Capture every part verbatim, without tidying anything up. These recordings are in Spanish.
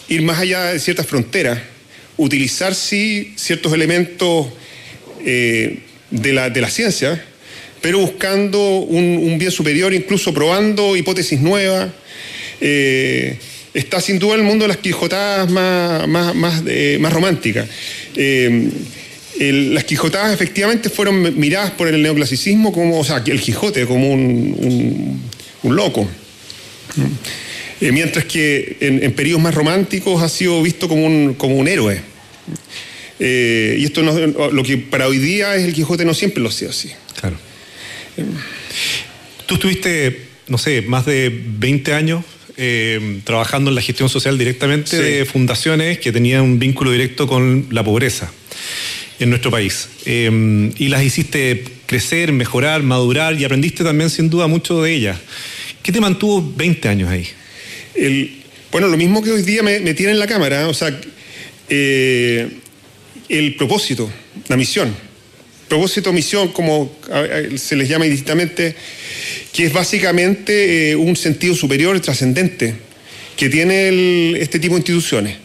ir más allá de ciertas fronteras, utilizar sí ciertos elementos eh, de, la, de la ciencia, pero buscando un, un bien superior, incluso probando hipótesis nuevas. Eh, está sin duda el mundo de las quijotadas más, más, más, eh, más románticas. Eh, el, las quijotadas efectivamente fueron miradas por el neoclasicismo como, o sea, el Quijote como un, un, un loco. Eh, mientras que en, en periodos más románticos ha sido visto como un, como un héroe. Eh, y esto no, lo que para hoy día es el Quijote no siempre lo ha sido así. Claro. Eh. Tú estuviste, no sé, más de veinte años eh, trabajando en la gestión social directamente sí. de fundaciones que tenían un vínculo directo con la pobreza en nuestro país. Eh, y las hiciste crecer, mejorar, madurar y aprendiste también sin duda mucho de ellas. ¿Qué te mantuvo veinte años ahí? El, bueno, lo mismo que hoy día me, me tiene en la cámara, o sea, eh, el propósito, la misión. Propósito, misión, como se les llama indistintamente, que es básicamente eh, un sentido superior, trascendente, que tiene el, este tipo de instituciones.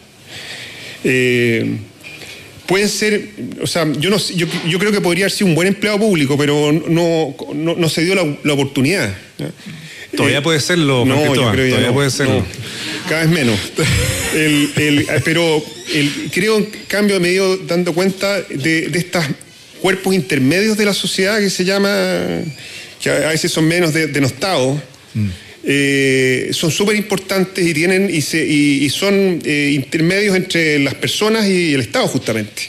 Eh, pueden ser, o sea, yo, no, yo, yo creo que podría haber sido un buen empleado público, pero no, no, no se dio la, la oportunidad, ¿no? Todavía eh, puede serlo, no, yo Toa, creo todavía no, puede serlo. No, cada vez menos. el, el, pero el, creo, en cambio, me he ido dando cuenta de, de estos cuerpos intermedios de la sociedad que se llama, que a veces son menos de, denostados, mm. eh, son súper importantes y, tienen, y, se, y, y son eh, intermedios entre las personas y el Estado, justamente.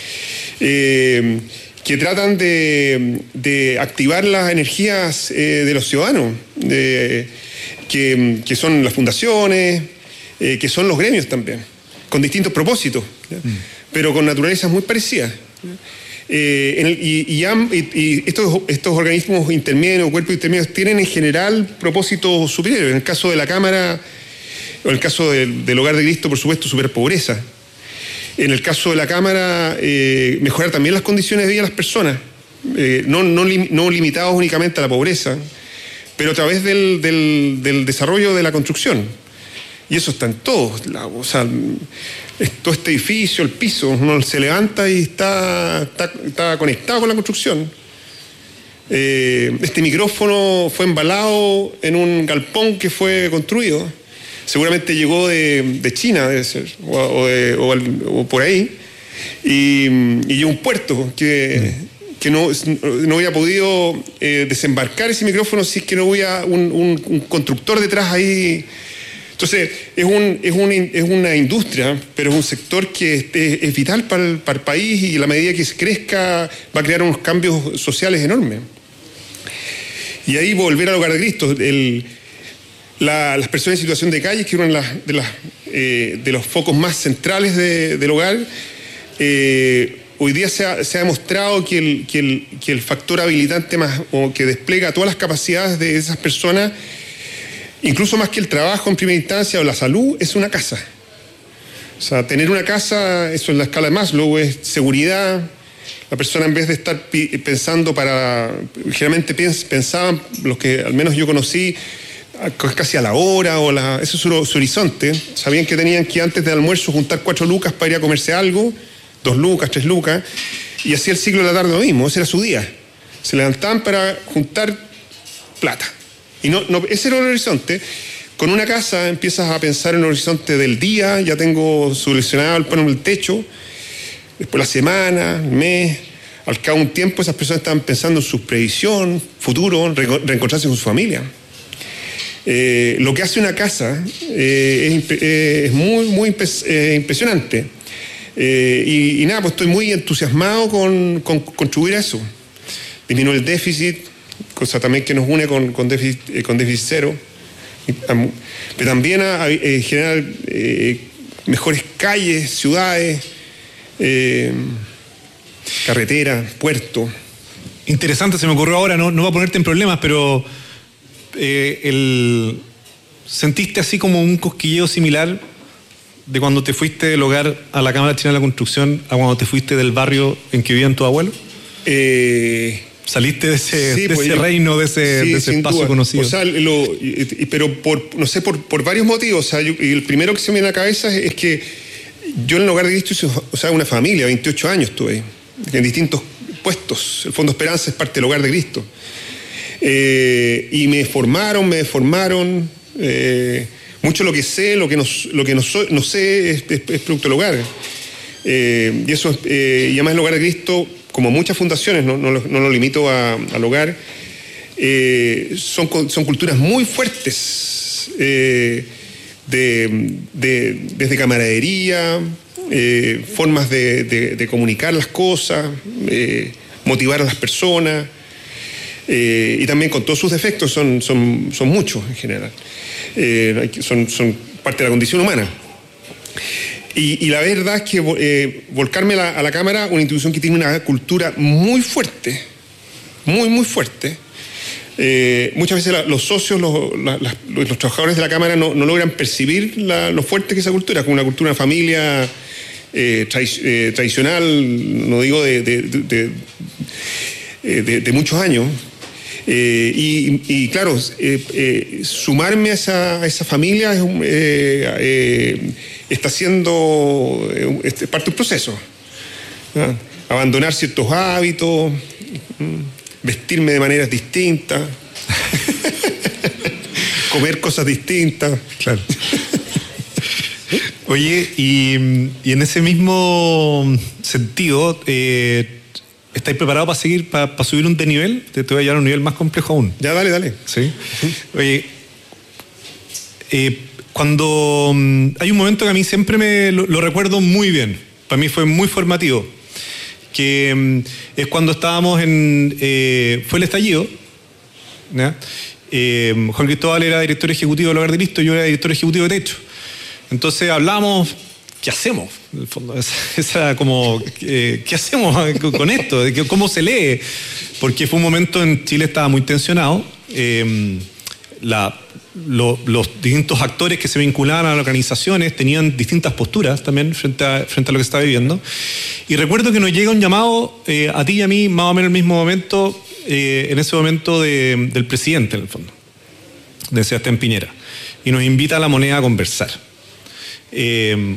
Eh, que tratan de, de activar las energías eh, de los ciudadanos, de, que, que son las fundaciones, eh, que son los gremios también, con distintos propósitos, mm. pero con naturalezas muy parecidas. Eh, en el, y, y, y, y estos, estos organismos intermedios, cuerpos intermedios, tienen en general propósitos superiores. En el caso de la Cámara, o en el caso del, del Hogar de Cristo, por supuesto, superpobreza. En el caso de la Cámara, eh, mejorar también las condiciones de vida de las personas, eh, no, no, no limitados únicamente a la pobreza, pero a través del, del, del desarrollo de la construcción. Y eso está en todos lados. O sea, todo este edificio, el piso, uno se levanta y está, está, está conectado con la construcción. Eh, este micrófono fue embalado en un galpón que fue construido. Seguramente llegó de, de China, debe ser, o, o, de, o, o por ahí, y, y llegó un puerto que, que no, no hubiera podido eh, desembarcar ese micrófono si es que no hubiera un, un, un constructor detrás ahí. Entonces, es, un, es, un, es una industria, pero es un sector que es, es, es vital para el, para el país y a la medida que se crezca va a crear unos cambios sociales enormes. Y ahí volver al Hogar de Cristo, el... La, las personas en situación de calle, que eran las, de, las, eh, de los focos más centrales de, del hogar, eh, hoy día se ha, se ha demostrado que el, que, el, que el factor habilitante más, o que despliega todas las capacidades de esas personas, incluso más que el trabajo en primera instancia o la salud, es una casa. O sea, tener una casa, eso en la escala de Maslow, es seguridad. La persona, en vez de estar pensando para... Generalmente pensaban, los que al menos yo conocí, casi a la hora, o la, ese es su, su horizonte. Sabían que tenían que antes del almuerzo juntar cuatro lucas para ir a comerse algo, dos lucas, tres lucas, y hacía el ciclo de la tarde lo mismo, ese era su día. Se levantaban para juntar plata. Y no, no, ese era el horizonte. Con una casa empiezas a pensar en el horizonte del día, ya tengo solucionado el plano del techo, después la semana, el mes. Al cabo de un tiempo esas personas estaban pensando en su previsión, futuro, re, reencontrarse con su familia. Eh, lo que hace una casa eh, es, eh, es muy, muy eh, impresionante. Eh, y, y nada, pues estoy muy entusiasmado con, con contribuir a eso. Disminuir el déficit, cosa también que nos une con, con, déficit, eh, con déficit cero. Pero también a, a eh, generar eh, mejores calles, ciudades, eh, carreteras, puertos. Interesante, se me ocurrió ahora, no, no va a ponerte en problemas, pero... Eh, el, ¿sentiste así como un cosquilleo similar de cuando te fuiste del hogar a la Cámara Chilena de la Construcción a cuando te fuiste del barrio en que vivían tus abuelos? Eh, Saliste de ese, sí, de pues ese yo, reino, de ese, sí, de ese espacio duda. conocido. O sea, lo, pero por, no sé, por, por varios motivos. O sea, yo, y el primero que se me viene a la cabeza es, es que yo en el Hogar de Cristo hice, o sea, una familia, veintiocho años tuve, en distintos puestos. El Fondo Esperanza es parte del Hogar de Cristo. Eh, y me formaron, me formaron. Eh, mucho lo que sé, lo que no, lo que no, so, no sé es, es, es producto del hogar. Eh, y eso, eh, y además el Hogar de Cristo, como muchas fundaciones, no, no, no lo limito a, al hogar, eh, son, son culturas muy fuertes, eh, de, de, desde camaradería, eh, formas de, de, de comunicar las cosas, eh, motivar a las personas, eh, y también con todos sus defectos, son, son, son muchos en general, eh, son, son parte de la condición humana. Y, y la verdad es que eh, volcarme a la, a la Cámara, una institución que tiene una cultura muy fuerte, muy, muy fuerte. Eh, muchas veces la, los socios, los, la, la, los trabajadores de la Cámara no, no logran percibir la, lo fuerte que es esa cultura, como una cultura de familia eh, tra, eh, tradicional, no digo de, de, de, de, de, de muchos años. Eh, y, y claro, eh, eh, sumarme a esa, a esa familia es un, eh, eh, está siendo eh, parte del proceso. ¿No? Abandonar ciertos hábitos, vestirme de maneras distintas, comer cosas distintas. Claro. Oye, y, y en ese mismo sentido, eh, ¿estáis preparados para seguir, para, para subir un de nivel? Te, te voy a llevar a un nivel más complejo aún. Ya, dale, dale. Sí. Oye, eh, cuando um, hay un momento que a mí siempre me lo, lo recuerdo muy bien, para mí fue muy formativo, que um, es cuando estábamos en, eh, fue el estallido, ¿ya? Eh, Juan Cristóbal era director ejecutivo del Hogar de Cristo, yo era director ejecutivo de Techo. Entonces hablamos, ¿qué hacemos? En el fondo, esa, esa como, eh, ¿qué hacemos con esto? ¿Cómo se lee? Porque fue un momento en Chile estaba muy tensionado. Eh, la, lo, los distintos actores que se vinculaban a las organizaciones tenían distintas posturas también frente a, frente a lo que se estaba viviendo. Y recuerdo que nos llega un llamado eh, a ti y a mí, más o menos en el mismo momento, eh, en ese momento de, del presidente, en el fondo, de Sebastián Piñera. Y nos invita a La Moneda a conversar. Eh,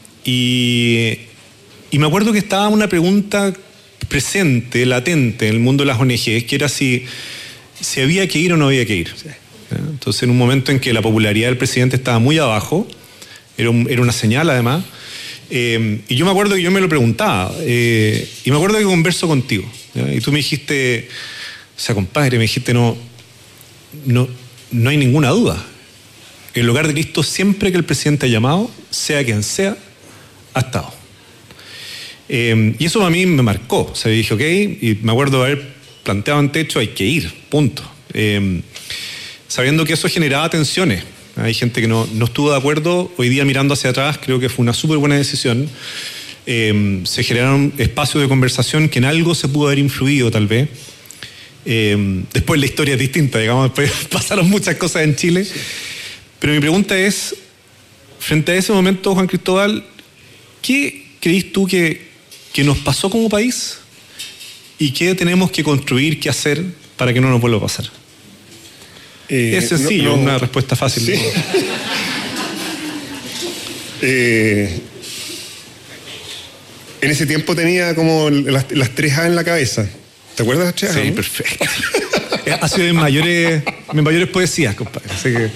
y, y me acuerdo que estaba una pregunta presente, latente en el mundo de las O N Ges, que era si, si había que ir o no había que ir. Sí. Entonces, en un momento en que la popularidad del presidente estaba muy abajo, era, un, era una señal además, eh, y yo me acuerdo que yo me lo preguntaba, eh, y me acuerdo que converso contigo, ¿ya? Y tú me dijiste, o sea, compadre, me dijiste, no, no, no hay ninguna duda. El Hogar de Cristo, siempre que el presidente ha llamado, sea quien sea, ha estado. Eh, y eso a mí me marcó. O sea, dije, ok, y me acuerdo de haber planteado en Techo, hay que ir, punto. Eh, sabiendo que eso generaba tensiones. Hay gente que no, no estuvo de acuerdo. Hoy día, mirando hacia atrás, creo que fue una súper buena decisión. Eh, se generaron espacios de conversación que en algo se pudo haber influido, tal vez. Eh, después la historia es distinta, digamos, después pasaron muchas cosas en Chile. Sí. Pero mi pregunta es, frente a ese momento, Juan Cristóbal, ¿qué creís tú que, que nos pasó como país y qué tenemos que construir, qué hacer para que no nos vuelva a pasar? Eh, es sencillo, no, no, una respuesta fácil. Sí. eh, en ese tiempo tenía como las, las tres A en la cabeza. ¿Te acuerdas de las tres A? Sí, ¿no? Perfecto. Ha sido en mayores, en mayores poesías, compadre. Así que...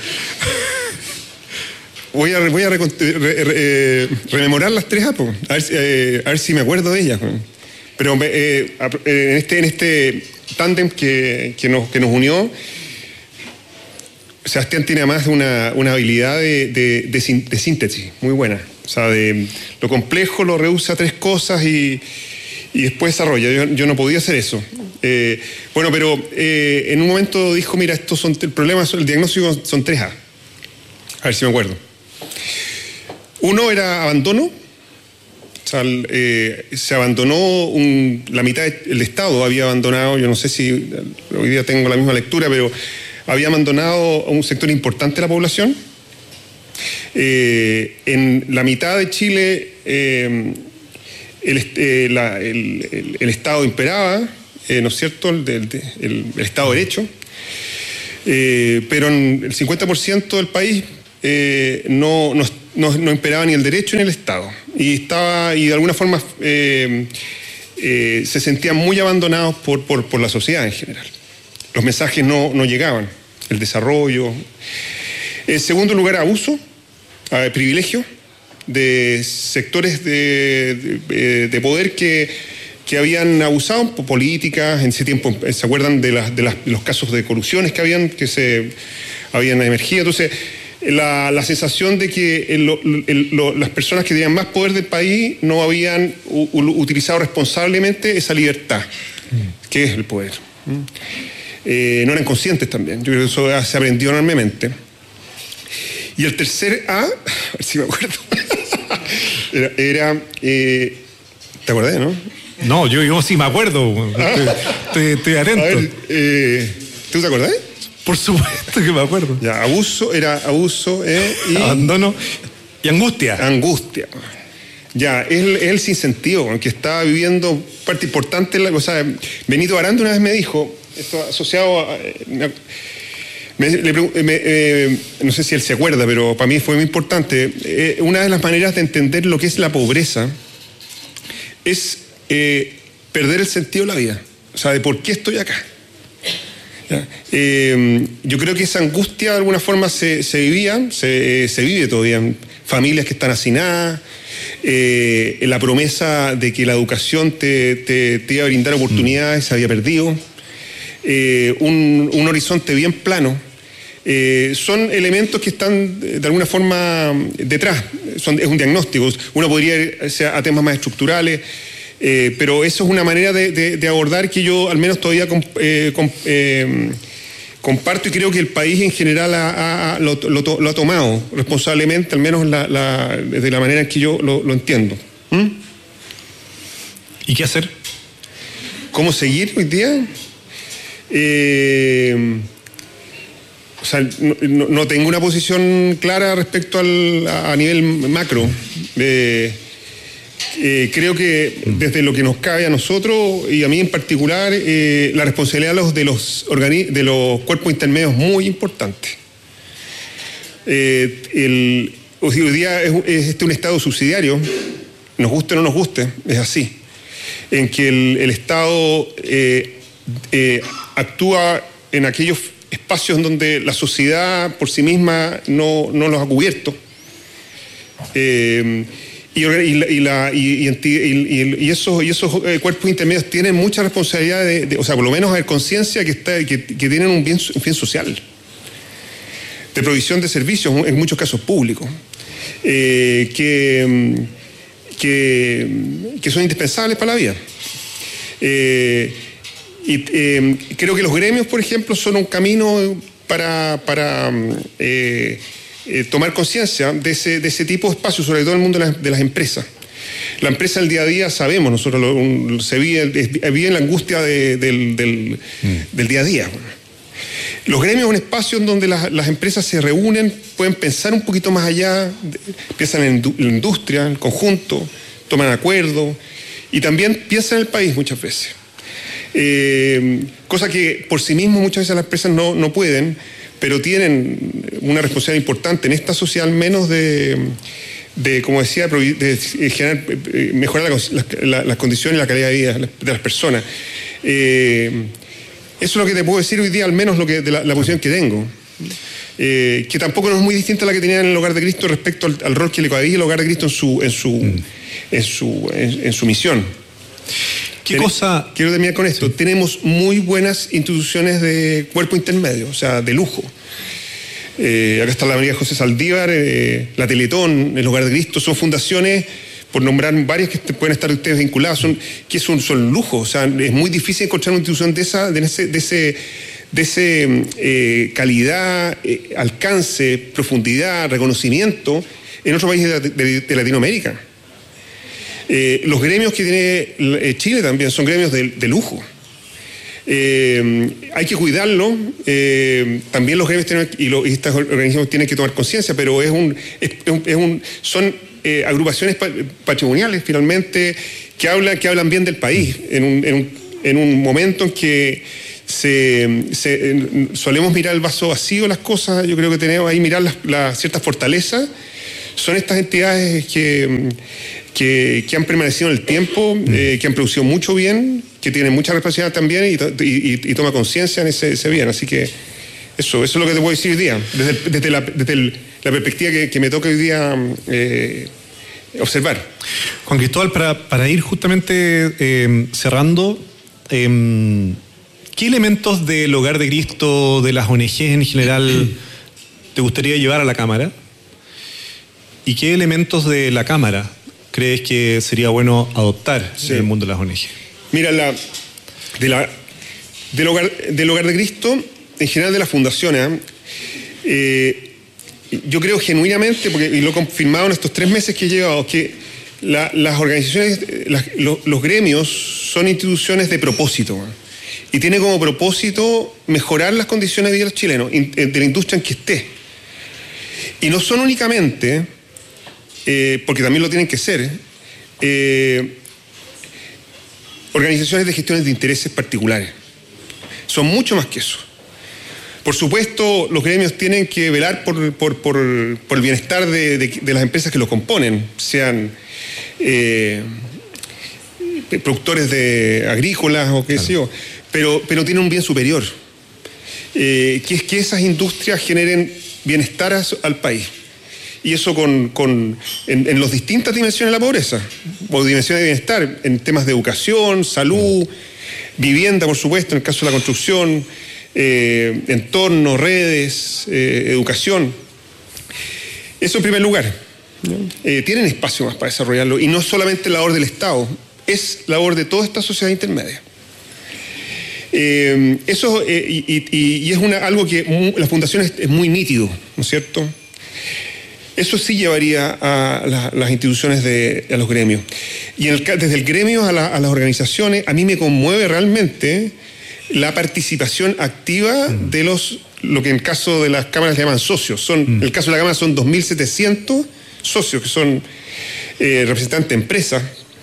Voy a, voy a re, re, re, rememorar las tres A, po. A, ver, eh, a ver si me acuerdo de ellas. Po. Pero eh, en este, en este tándem que, que, nos, que nos unió, Sebastián tiene además una, una habilidad de, de, de, de síntesis muy buena. O sea, de, lo complejo lo reduce a tres cosas y, y después desarrolla. Yo, yo no podía hacer eso. Eh, bueno, pero eh, en un momento dijo, mira, estos son el problema, el diagnóstico son tres A. A ver si me acuerdo. Uno era abandono. O sea, eh, se abandonó un, la mitad del Estado había abandonado, yo no sé si hoy día tengo la misma lectura, pero había abandonado a un sector importante de la población. Eh, en la mitad de Chile eh, el, eh, la, el, el, el Estado imperaba, eh, ¿no es cierto?, el, el, el, el Estado de Derecho, eh, pero en el cincuenta por ciento del país eh, no, no, no, no imperaba ni el derecho ni el Estado, y, estaba, y de alguna forma eh, eh, se sentían muy abandonados por, por, por la sociedad en general. Los mensajes no, no llegaban, el desarrollo. En segundo lugar, abuso, eh, privilegio de sectores de, de, de poder que, que habían abusado por políticas. En ese tiempo, ¿se acuerdan de, las, de, las, de los casos de corrupciones que habían, que se habían emergido? Entonces, la, la sensación de que el, el, lo, las personas que tenían más poder del país no habían u, u, utilizado responsablemente esa libertad, mm. que es el poder. ¿Mm? Eh, no eran conscientes también. Yo creo que eso se aprendió enormemente. Y el tercer A, a ver si me acuerdo, era, era eh, ¿te acordás, no? No, yo, yo sí me acuerdo. Estoy, estoy, estoy atento. A ver, eh, ¿tú te acordás? Por supuesto que me acuerdo. Ya, abuso, era abuso eh, y... abandono y angustia. Angustia. Ya, es el, es el sinsentido, que estaba viviendo parte importante. O sea, Benito Aranda una vez me dijo, esto asociado a... Me, le, me, eh, no sé si él se acuerda, pero para mí fue muy importante. Eh, una de las maneras de entender lo que es la pobreza es eh, perder el sentido de la vida. O sea, de por qué estoy acá. Eh, yo creo que esa angustia de alguna forma se, se vivía, se, se vive todavía. Familias que están hacinadas, eh, la promesa de que la educación te, te, te iba a brindar oportunidades se había perdido. Eh, un, un horizonte bien plano. Eh, son elementos que están de alguna forma detrás, son, es un diagnóstico. Uno podría irse a temas más estructurales, eh, pero eso es una manera de, de, de abordar que yo al menos todavía comp, eh, comp, eh, comparto, y creo que el país en general ha, ha, lo, lo, lo ha tomado responsablemente, al menos la, la, de la manera en que yo lo, lo entiendo. ¿Mm? ¿Y qué hacer? ¿Cómo seguir hoy día? Eh, o sea, no, no, no tengo una posición clara respecto al, a, a nivel macro. Eh, eh, creo que desde lo que nos cabe a nosotros y a mí en particular, eh, la responsabilidad de los, de, los organi- de los cuerpos intermedios es muy importante. Eh, el, hoy día es, es este un Estado subsidiario, nos guste o no nos guste, es así, en que el, el Estado eh, eh, actúa en aquellos espacios en donde la sociedad por sí misma no, no los ha cubierto. Eh, y, y, y, la, y, y, y esos, y esos cuerpos intermedios tienen mucha responsabilidad, de, de, o sea, por lo menos haber conciencia que, está, que, que tienen un bien, un bien social, de provisión de servicios, en muchos casos públicos, eh, que, que, que son indispensables para la vida. Eh, Y eh, creo que los gremios, por ejemplo, son un camino para, para eh, eh, tomar conciencia de ese, de ese tipo de espacios, sobre todo en el mundo de las, de las empresas. La empresa del día a día, sabemos, nosotros lo, un, se vive, vive en la angustia de, del, del, mm. del día a día. Los gremios es un espacio en donde las, las empresas se reúnen, pueden pensar un poquito más allá, piensan en la industria, en el conjunto, toman acuerdos y también piensan en el país muchas veces. Eh, cosa que por sí mismo muchas veces las empresas no, no pueden, pero tienen una responsabilidad importante en esta sociedad, al menos de, de como decía, de generar, mejorar las la, la condiciones y la calidad de vida de las personas. Eh, eso es lo que te puedo decir hoy día, al menos lo que, de la, la posición que tengo. Eh, que tampoco no es muy distinta a la que tenían en el Hogar de Cristo respecto al, al rol que le cabía el Hogar de Cristo en su, en su, mm. en su, en, en su misión. ¿Qué Ten, cosa? Quiero terminar con esto. Sí. Tenemos muy buenas instituciones de cuerpo intermedio, o sea, de lujo. Eh, acá está la María José Saldívar, eh, la Teletón, el Hogar de Cristo, son fundaciones, por nombrar varias que pueden estar ustedes vinculadas, son, que son, son lujos. O sea, es muy difícil encontrar una institución de esa, de ese, de ese, de ese eh, calidad, eh, alcance, profundidad, reconocimiento en otro país de, de, de Latinoamérica. Eh, los gremios que tiene eh, Chile también son gremios de, de lujo. Eh, hay que cuidarlo. Eh, también los gremios tienen, y, lo, y estos organismos tienen que tomar conciencia, pero es un, es, es un, son eh, agrupaciones patrimoniales finalmente que hablan, que hablan bien del país en un, en un, en un momento en que se, se, solemos mirar el vaso vacío las cosas. Yo creo que tenemos ahí mirar las, las ciertas fortalezas. Son estas entidades que, que, que han permanecido en el tiempo, eh, que han producido mucho bien, que tienen mucha responsabilidad también y, y, y toma conciencia en ese, ese bien. Así que eso, eso es lo que te puedo decir hoy día, desde, el, desde, la, desde el, la perspectiva que, que me toca hoy día eh, observar. Juan Cristóbal, para, para ir justamente eh, cerrando, eh, ¿qué elementos del Hogar de Cristo, de las O N Ges en general, te gustaría llevar a la Cámara? ¿Y qué elementos de la Cámara crees que sería bueno adoptar sí. en el mundo de las O N Ges? Mira, la, de la, del, hogar, del Hogar de Cristo, en general de las fundaciones, eh, yo creo genuinamente, porque y lo he confirmado en estos tres meses que he llevado, que la, las organizaciones, las, los, los gremios son instituciones de propósito, y tiene como propósito mejorar las condiciones de vida de los chilenos, de la industria en que esté. Y no son únicamente, eh, porque también lo tienen que ser, eh, organizaciones de gestiones de intereses particulares. Son mucho más que eso. Por supuesto, los gremios tienen que velar por, por, por, por el bienestar de, de, de las empresas que lo componen, sean eh, productores de agrícolas o qué claro. sé yo, pero, pero tienen un bien superior, eh, que es que esas industrias generen bienestar a, al país. Y eso con, con, en, en las distintas dimensiones de la pobreza, o dimensiones de bienestar, en temas de educación, salud, vivienda, por supuesto, en el caso de la construcción, eh, entorno, redes, eh, educación. Eso en primer lugar. Eh, tienen espacio más para desarrollarlo, y no solamente labor del Estado, es labor de toda esta sociedad intermedia. Eh, eso, eh, y, y, y es una, algo que la fundación es, es muy nítido, ¿no es cierto? Eso sí llevaría a la, las instituciones, de, a los gremios. Y en el, desde el gremio a, la, a las organizaciones, a mí me conmueve realmente la participación activa mm. de los, lo que en el caso de las cámaras se llaman socios. Son, mm. En el caso de la Cámara son dos mil setecientos socios, que son eh, representantes de empresas,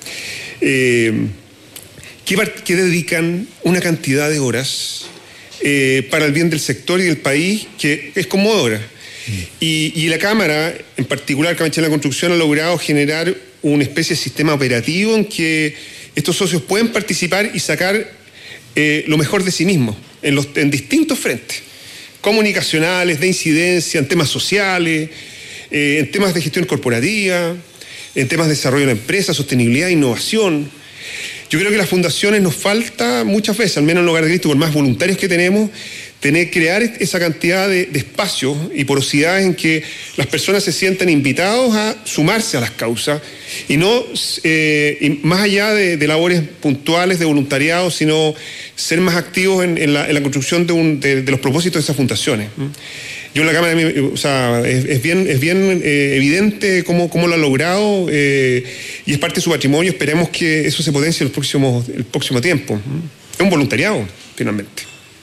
eh, que, que dedican una cantidad de horas eh, para el bien del sector y del país que es conmovedora. Y, y la Cámara, en particular Cámara Chilena de la Construcción, ha logrado generar una especie de sistema operativo en que estos socios pueden participar y sacar eh, lo mejor de sí mismos en, los, en distintos frentes, comunicacionales, de incidencia, en temas sociales, eh, en temas de gestión corporativa, en temas de desarrollo de la empresa, sostenibilidad, innovación. Yo creo que a las fundaciones nos falta muchas veces, al menos en el Hogar de Cristo, por más voluntarios que tenemos, tener, crear esa cantidad de, de espacios y porosidades en que las personas se sientan invitados a sumarse a las causas y no eh, y más allá de, de labores puntuales de voluntariado, sino ser más activos en, en, la, en la construcción de, un, de, de los propósitos de esas fundaciones. Yo en la Cámara, o sea, es, es bien, es bien eh, evidente cómo, cómo lo ha logrado eh, y es parte de su patrimonio. Esperemos que eso se potencie el próximo, el próximo tiempo. Es un voluntariado, finalmente.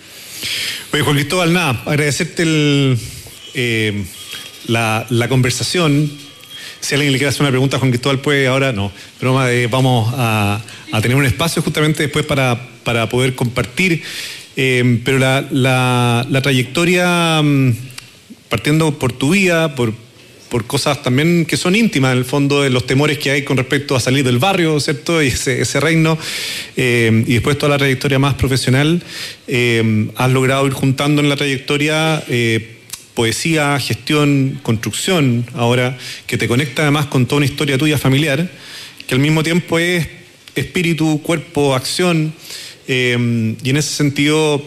Oye, Juan Cristóbal, nada, agradecerte el, eh, la, la conversación. Si alguien le quiere hacer una pregunta a Juan Cristóbal, pues ahora no. Pero eh, vamos a, a tener un espacio justamente después para, para poder compartir. Eh, pero la, la, la trayectoria, partiendo por tu vida, por, por cosas también que son íntimas, en el fondo, de los temores que hay con respecto a salir del barrio, ¿cierto? Y ese, ese reino, eh, y después toda la trayectoria más profesional, eh, has logrado ir juntando en la trayectoria eh, poesía, gestión, construcción, ahora, que te conecta además con toda una historia tuya familiar, que al mismo tiempo es espíritu, cuerpo, acción, eh, y en ese sentido,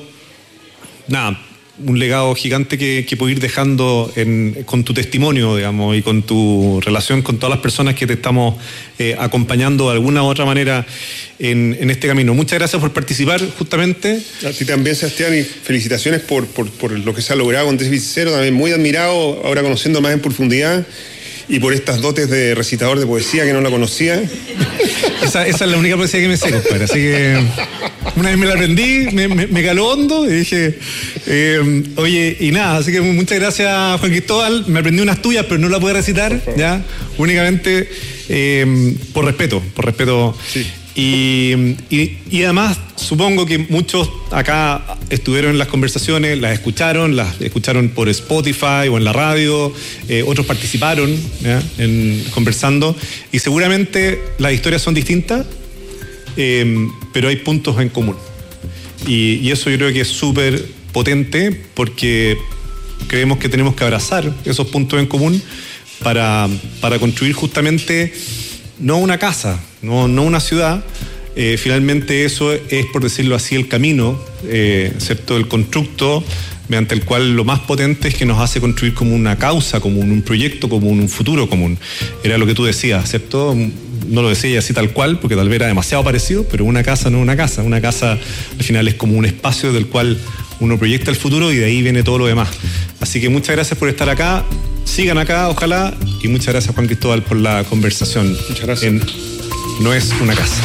nada, un legado gigante que, que puedes ir dejando en, con tu testimonio, digamos, y con tu relación con todas las personas que te estamos eh, acompañando de alguna u otra manera en, en este camino. Muchas gracias por participar, justamente. A ti también, Sebastián, y felicitaciones por, por, por lo que se ha logrado con Déficit Cero, también muy admirado, ahora conociendo más en profundidad, y por estas dotes de recitador de poesía que no la conocía. Esa, esa es la única poesía que me sé, compadre. Así que una vez me la aprendí, me, me, me caló hondo y dije, eh, oye, y nada, así que muchas gracias, Juan Cristóbal. Me aprendí unas tuyas, pero no la pude recitar, ya, únicamente eh, por respeto, por respeto. Sí. Y, y, y además supongo que muchos acá estuvieron en las conversaciones, las escucharon, las escucharon por Spotify o en la radio, eh, otros participaron ¿ya? En, conversando, y seguramente las historias son distintas, eh, pero hay puntos en común. Y, y eso yo creo que es súper potente, porque creemos que tenemos que abrazar esos puntos en común para, para construir justamente no una casa, no, no una ciudad. Eh, finalmente eso es, por decirlo así, el camino, eh, ¿cierto? El constructo mediante el cual lo más potente es que nos hace construir como una causa común, un proyecto común, un futuro común. Era lo que tú decías, ¿cierto? No lo decía así tal cual, porque tal vez era demasiado parecido, pero una casa no es una casa. Una casa al final es como un espacio del cual uno proyecta el futuro y de ahí viene todo lo demás. Así que muchas gracias por estar acá. Sigan acá, ojalá. Y muchas gracias, Juan Cristóbal, por la conversación. Muchas gracias. En No es una casa.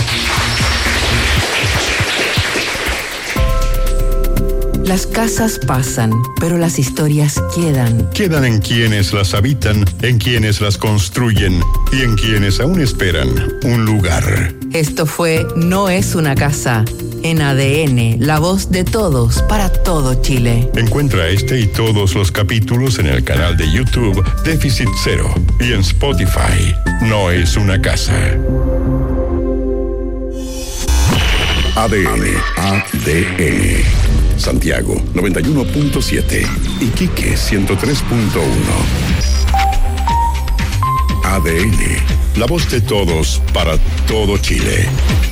Las casas pasan, pero las historias quedan. Quedan en quienes las habitan, en quienes las construyen y en quienes aún esperan un lugar. Esto fue No es una casa. En A D N, la voz de todos para todo Chile. Encuentra este y todos los capítulos en el canal de YouTube Déficit Cero y en Spotify. No es una casa. A D N. A D N. Santiago noventa y uno punto siete. Iquique ciento tres punto uno. A D N. La voz de todos para todo Chile.